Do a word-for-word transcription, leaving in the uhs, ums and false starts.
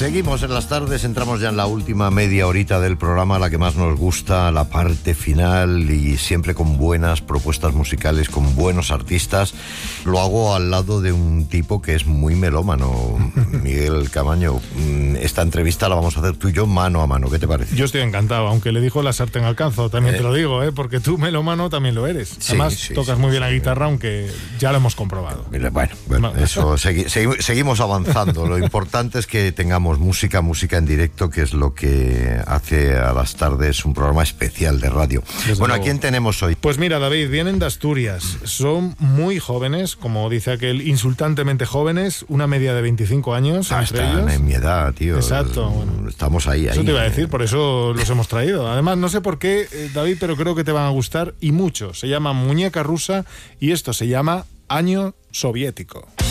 Seguimos en las tardes, entramos ya en la última media horita del programa, la que más nos gusta, la parte final, y siempre con buenas propuestas musicales, con buenos artistas. Lo hago al lado de un tipo que es muy melómano, Miguel Camaño. Esta entrevista la vamos a hacer tú y yo mano a mano, ¿qué te parece? Yo estoy encantado, aunque le dijo la sartén al canzo, también ¿Eh? te lo digo, ¿eh? Porque tú melómano también lo eres. Sí, Además, sí, tocas sí, muy bien sí, la guitarra, aunque ya lo hemos comprobado. Bueno, bueno, eso segui- segui- seguimos avanzando. Lo importante es que tengamos música, música en directo, que es lo que hace a las tardes un programa especial de radio. Desde Bueno, ¿a luego. quién tenemos hoy? Pues mira, David, vienen de Asturias. Son muy jóvenes, como dice aquel, insultantemente jóvenes, una media de veinticinco años Ah, entre están ellos. en mi edad, tío. Exacto, bueno. Estamos ahí, ahí. Eso te iba a decir, por eso los hemos traído. Además, no sé por qué, eh, David, pero creo que te van a gustar y mucho. Se llama Muñeca Rusa y esto se llama Año Soviético.